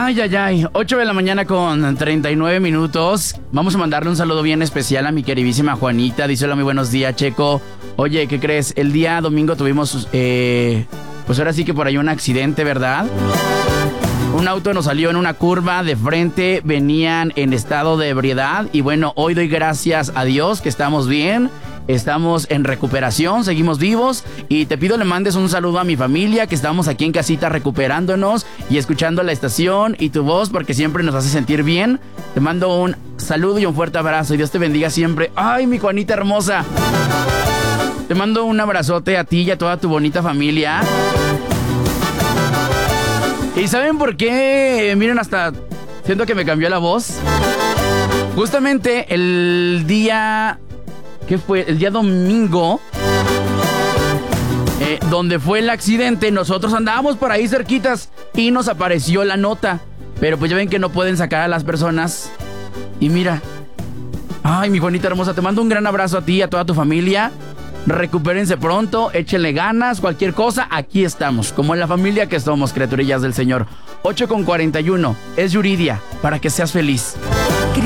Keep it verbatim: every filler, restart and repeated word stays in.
Ay, ay, ay, ocho de la mañana con treinta y nueve minutos. Vamos a mandarle un saludo bien especial a mi queridísima Juanita. Dice: hola, muy buenos días, Checo. Oye, ¿qué crees? El día domingo tuvimos, eh, pues ahora sí que por ahí un accidente, ¿verdad? Un auto nos salió en una curva de frente, venían en estado de ebriedad. Y bueno, hoy doy gracias a Dios que estamos bien. Estamos en recuperación, seguimos vivos y te pido le mandes un saludo a mi familia, que estamos aquí en casita recuperándonos y escuchando la estación y tu voz porque siempre nos hace sentir bien. Te mando un saludo y un fuerte abrazo y Dios te bendiga siempre. ¡Ay, mi Juanita hermosa! Te mando un abrazote a ti y a toda tu bonita familia. ¿Y saben por qué? Miren, hasta siento que me cambió la voz. Justamente el día... ¿Qué fue? El día domingo, eh, donde fue el accidente, nosotros andábamos por ahí cerquitas y nos apareció la nota. Pero pues ya ven que no pueden sacar a las personas. Y mira, ay, mi Juanita hermosa, te mando un gran abrazo a ti y a toda tu familia. Recupérense pronto, échenle ganas, cualquier cosa, aquí estamos, como en la familia que somos, criaturillas del Señor. ocho con cuarenta y uno, es Yuridia, para que seas feliz.